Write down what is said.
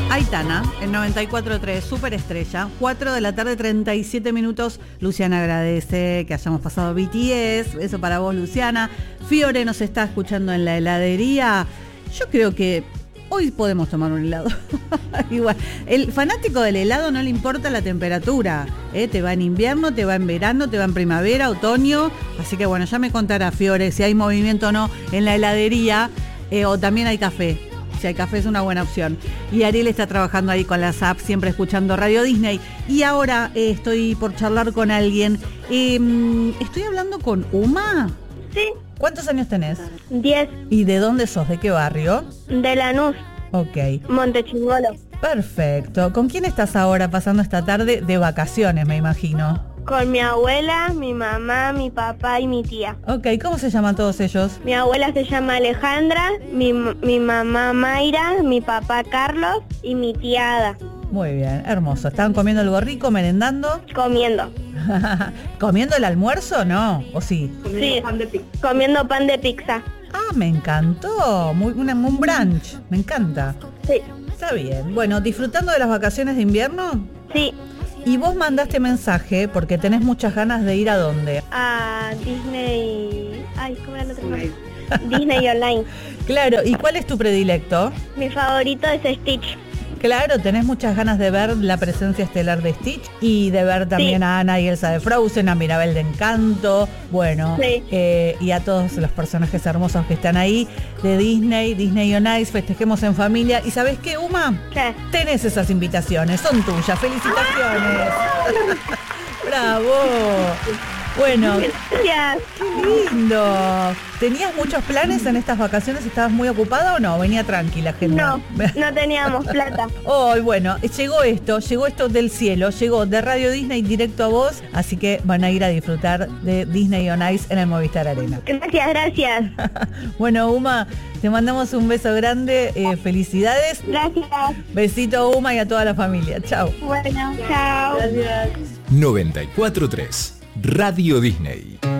Aitana, en 94.3, superestrella, 4 de la tarde, 37 minutos. Luciana agradece que hayamos pasado BTS, eso para vos, Luciana. Fiore nos está escuchando en la heladería. Yo creo que hoy podemos tomar un helado. Igual, el fanático del helado no le importa la temperatura, te va en invierno, te va en verano, te va en primavera, otoño. Así que bueno, ya me contará Fiore si hay movimiento o no en la heladería, o también hay café. Si hay café es una buena opción. Y Ariel está trabajando ahí con las apps, siempre escuchando Radio Disney. Y ahora estoy por charlar con alguien. Estoy hablando con Uma. Sí. ¿Cuántos años tenés? 10. ¿Y de dónde sos? ¿De qué barrio? De Lanús. Ok. Montechingolo. Perfecto. ¿Con quién estás ahora pasando esta tarde de vacaciones, me imagino? Con mi abuela, mi mamá, mi papá y mi tía. Ok, ¿cómo se llaman todos ellos? Mi abuela se llama Alejandra, mi mamá Mayra, mi papá Carlos y mi tía Ada. Muy bien, hermoso. ¿Estaban comiendo algo rico, merendando? Comiendo. ¿Comiendo el almuerzo? ¿No? ¿O sí? Sí, comiendo pan de pizza. Ah, me encantó. Un brunch. Me encanta. Sí. Está bien. Bueno, ¿disfrutando de las vacaciones de invierno? Sí. Y vos mandaste mensaje porque tenés muchas ganas de ir ¿a dónde? A Disney... Ay, ¿cómo era el otro nombre? Disney Online. Claro, ¿y cuál es tu predilecto? Mi favorito es Stitch. Claro, tenés muchas ganas de ver la presencia estelar de Stitch y de ver también a Anna y Elsa de Frozen, a Mirabel de Encanto, bueno, y a todos los personajes hermosos que están ahí de Disney, Disney on Ice, festejemos en familia. ¿Y sabés qué, Uma? ¿Qué? Tenés esas invitaciones, son tuyas, felicitaciones. ¡Bravo! Bueno, gracias. ¡Qué lindo! ¿Tenías muchos planes en estas vacaciones? ¿Estabas muy ocupada o no? Venía tranquila, gente. No teníamos plata. Oh, bueno, llegó esto del cielo, llegó de Radio Disney directo a vos, así que van a ir a disfrutar de Disney on Ice en el Movistar Arena. Gracias. Bueno, Uma, te mandamos un beso grande, felicidades. Gracias. Besito, Uma, y a toda la familia. Chao. Bueno, chao. Gracias. 94.3 Radio Disney.